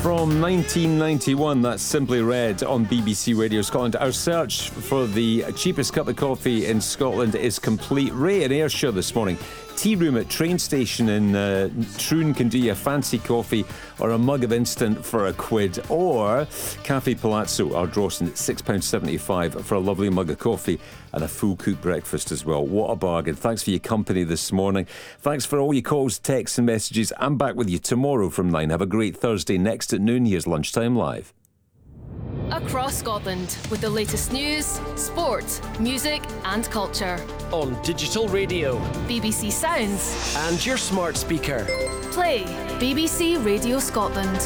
From 1991, that's Simply Red on BBC Radio Scotland. Our search for the cheapest cup of coffee in Scotland is complete. Ray in Ayrshire this morning. Tea room at train station in Troon can do you a fancy coffee or a mug of instant for £1. Or Cafe Palazzo, our Drawson, £6.75 for a lovely mug of coffee and a full cooked breakfast as well. What a bargain. Thanks for your company this morning. Thanks for all your calls, texts and messages. I'm back with you tomorrow from 9. Have a great Thursday. Next at noon, here's Lunchtime Live. Across Scotland with the latest news, sport, music and culture. On digital radio, BBC Sounds and your smart speaker. Play BBC Radio Scotland.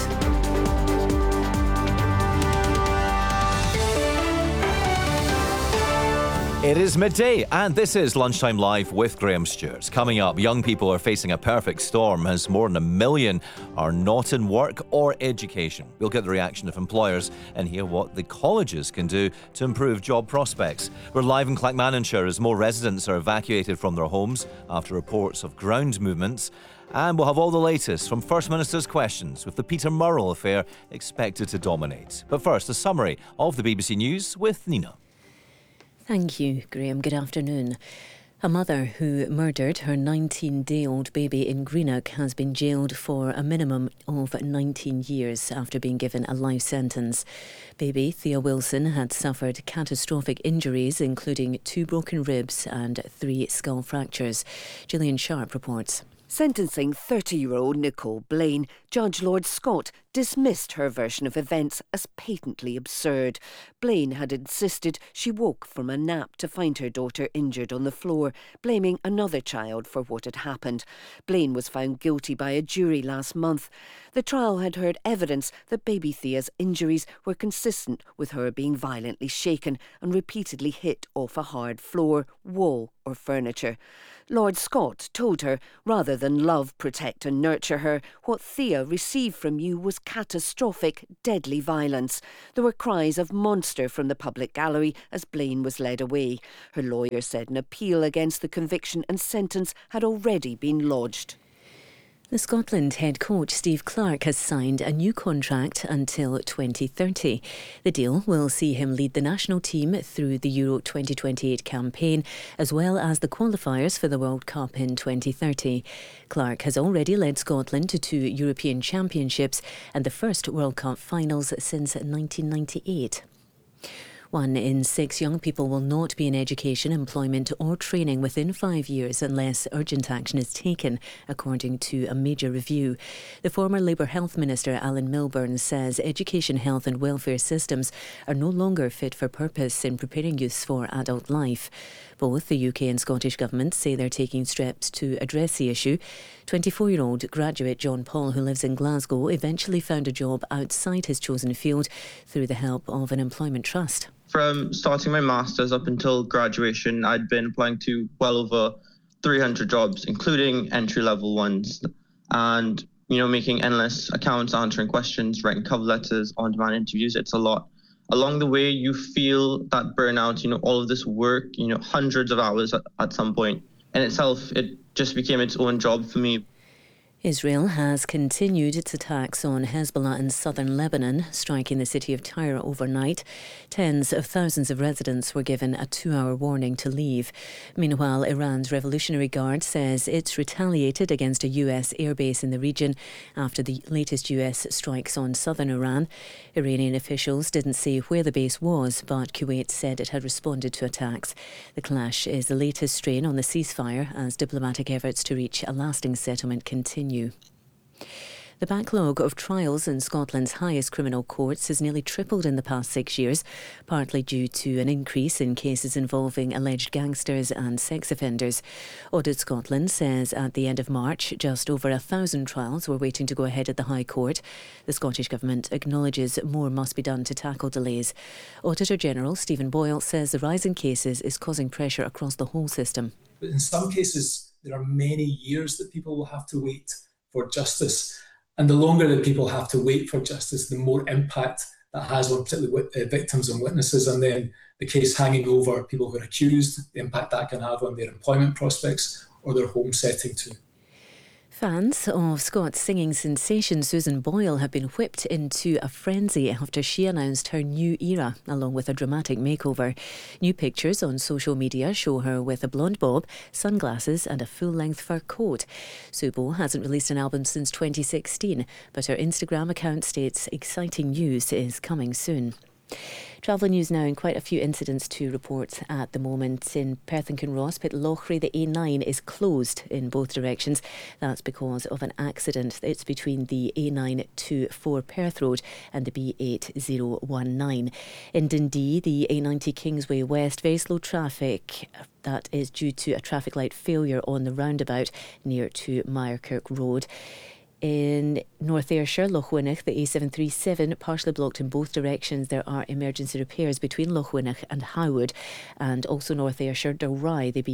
It is midday, and this is Lunchtime Live with Graham Stewart. Coming up, young people are facing a perfect storm as more than 1 million are not in work or education. We'll get the reaction of employers and hear what the colleges can do to improve job prospects. We're live in Clackmannanshire as more residents are evacuated from their homes after reports of ground movements. And we'll have all the latest from First Minister's questions, with the Peter Murrell affair expected to dominate. But first, a summary of the BBC News with Nina. Thank you, Graham. Good afternoon. A mother who murdered her 19-day-old baby in Greenock has been jailed for a minimum of 19 years after being given a life sentence. Baby Thea Wilson had suffered catastrophic injuries, including 2 broken ribs and 3 skull fractures. Gillian Sharp reports. Sentencing 30-year-old Nicole Blaine, Judge Lord Scott dismissed her version of events as patently absurd. Blaine had insisted she woke from a nap to find her daughter injured on the floor, blaming another child for what had happened. Blaine was found guilty by a jury last month. The trial had heard evidence that baby Thea's injuries were consistent with her being violently shaken and repeatedly hit off a hard floor, wall or furniture. Lord Scott told her, rather than love, protect and nurture her, what Thea received from you was catastrophic, deadly violence. There were cries of monster from the public gallery as Blaine was led away. Her lawyer said an appeal against the conviction and sentence had already been lodged. The Scotland head coach Steve Clarke has signed a new contract until 2030. The deal will see him lead the national team through the Euro 2028 campaign, as well as the qualifiers for the World Cup in 2030. Clarke has already led Scotland to 2 European Championships and the first World Cup finals since 1998. 1 in 6 young people will not be in education, employment or training within 5 years unless urgent action is taken, according to a major review. The former Labour Health Minister Alan Milburn says education, health and welfare systems are no longer fit for purpose in preparing youths for adult life. Both the UK and Scottish governments say they're taking steps to address the issue. 24-year-old graduate John Paul, who lives in Glasgow, eventually found a job outside his chosen field through the help of an employment trust. From starting my Masters up until graduation, I'd been applying to well over 300 jobs, including entry-level ones, and, making endless accounts, answering questions, writing cover letters, on-demand interviews. It's a lot. Along the way, you feel that burnout, all of this work, hundreds of hours at some point. In itself, it just became its own job for me. Israel has continued its attacks on Hezbollah in southern Lebanon, striking the city of Tyre overnight. Tens of thousands of residents were given a 2-hour warning to leave. Meanwhile, Iran's Revolutionary Guard says it's retaliated against a US airbase in the region after the latest US strikes on southern Iran. Iranian officials didn't say where the base was, but Kuwait said it had responded to attacks. The clash is the latest strain on the ceasefire as diplomatic efforts to reach a lasting settlement continue. The backlog of trials in Scotland's highest criminal courts has nearly tripled in the past 6 years, partly due to an increase in cases involving alleged gangsters and sex offenders. Audit Scotland says at the end of March, just over 1,000 trials were waiting to go ahead at the High Court. The Scottish Government acknowledges more must be done to tackle delays. Auditor General Stephen Boyle says the rise in cases is causing pressure across the whole system. But in some cases, there are many years that people will have to wait for justice. And the longer that people have to wait for justice, the more impact that has on particularly victims and witnesses. And then the case hanging over people who are accused, the impact that can have on their employment prospects or their home setting too. Fans of Scots singing sensation Susan Boyle have been whipped into a frenzy after she announced her new era, along with a dramatic makeover. New pictures on social media show her with a blonde bob, sunglasses and a full-length fur coat. Subo hasn't released an album since 2016, but her Instagram account states exciting news is coming soon. Travel news now, and quite a few incidents to report at the moment. In Perth and Kinross, Pitlochry, the A9 is closed in both directions. That's because of an accident. It's between the A924 Perth Road and the B8019. In Dundee, the A90 Kingsway West, very slow traffic. That is due to a traffic light failure on the roundabout near to Myerkirk Road. In North Ayrshire, Lochwinnoch, the A737 partially blocked in both directions. There are emergency repairs between Lochwinnoch and Howard, and also North Ayrshire, Dalry, the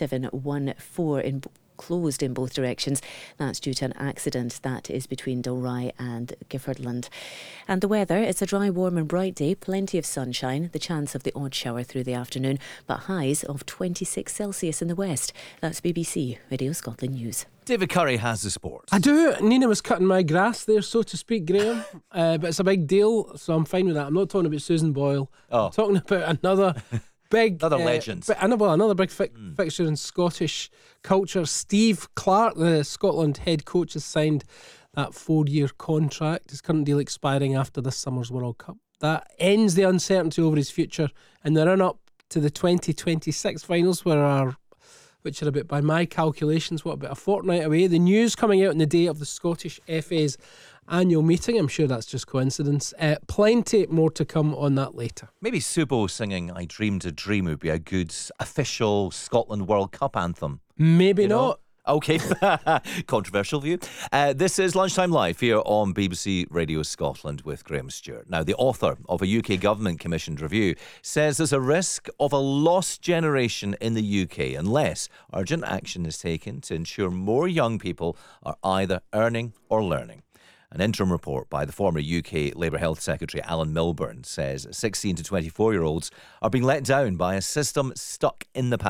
B714 closed in both directions. That's due to an accident that is between Dalry and Giffordland. And the weather, it's a dry, warm and bright day, plenty of sunshine, the chance of the odd shower through the afternoon, but highs of 26 Celsius in the west. That's BBC Radio Scotland News. David Curry has the sport. I do. Nina was cutting my grass there, so to speak, Graham. But it's a big deal, so I'm fine with that. I'm not talking about Susan Boyle. I'm talking about another big... another legend. Another big fixture in Scottish culture. Steve Clarke, the Scotland head coach, has signed that 4-year contract. His current deal expiring after this summer's World Cup. That ends the uncertainty over his future in the run-up to the 2026 finals, which are about, by my calculations, about a fortnight away. The news coming out on the day of the Scottish FA's annual meeting. I'm sure that's just coincidence. Plenty more to come on that later. Maybe Subo singing I Dreamed a Dream would be a good official Scotland World Cup anthem. Maybe not. Okay, controversial view. This is Lunchtime Live here on BBC Radio Scotland with Graham Stewart. Now, the author of a UK government commissioned review says there's a risk of a lost generation in the UK unless urgent action is taken to ensure more young people are either earning or learning. An interim report by the former UK Labour Health Secretary Alan Milburn says 16 to 24-year-olds are being let down by a system stuck in the past.